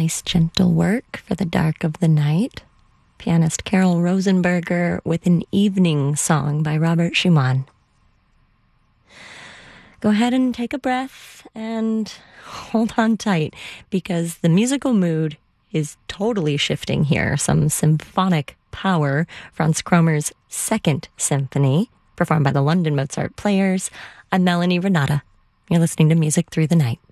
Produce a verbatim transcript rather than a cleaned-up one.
nice gentle work for the dark of the night. Pianist Carol Rosenberger with an evening song by Robert Schumann. Go ahead and take a breath and hold on tight, because the musical mood is totally shifting here. Some symphonic power. Franz Kromer's Second Symphony, performed by the London Mozart Players. I'm Melanie Renata. You're listening to Music Through the Night.